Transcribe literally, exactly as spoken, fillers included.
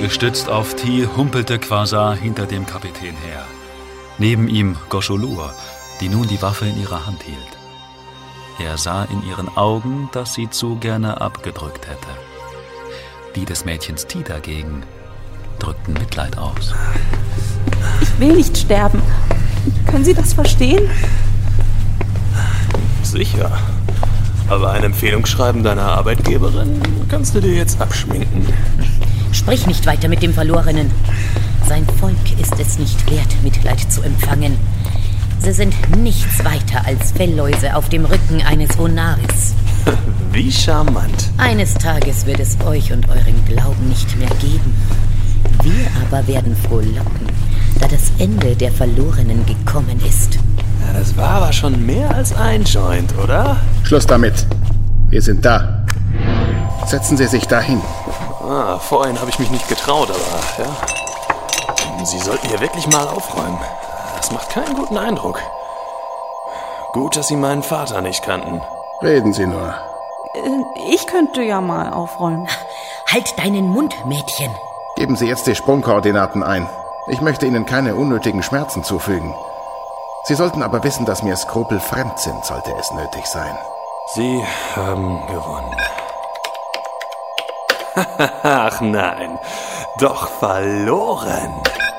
Gestützt auf Ti humpelte Quasar hinter dem Kapitän her. Neben ihm Gauchelor, die nun die Waffe in ihrer Hand hielt. Er sah in ihren Augen, dass sie zu gerne abgedrückt hätte. Die des Mädchens Ti dagegen drückten Mitleid aus. Ich will nicht sterben. Können Sie das verstehen? Sicher. Aber ein Empfehlungsschreiben deiner Arbeitgeberin kannst du dir jetzt abschminken. Sprich nicht weiter mit dem Verlorenen. Sein Volk ist es nicht wert, Mitleid zu empfangen. Sie sind nichts weiter als Fellläuse auf dem Rücken eines Onaris. Wie charmant. Eines Tages wird es euch und euren Glauben nicht mehr geben. Wir aber werden frohlocken, da das Ende der Verlorenen gekommen ist. Ja, das war aber schon mehr als ein Joint, oder? Schluss damit. Wir sind da. Setzen Sie sich dahin. Ah, vorhin habe ich mich nicht getraut, aber ja. Sie sollten hier wirklich mal aufräumen. Das macht keinen guten Eindruck. Gut, dass Sie meinen Vater nicht kannten. Reden Sie nur. Ich könnte ja mal aufräumen. Halt deinen Mund, Mädchen. Geben Sie jetzt die Sprungkoordinaten ein. Ich möchte Ihnen keine unnötigen Schmerzen zufügen. Sie sollten aber wissen, dass mir Skrupel fremd sind, sollte es nötig sein. Sie haben gewonnen. Ach nein, doch verloren.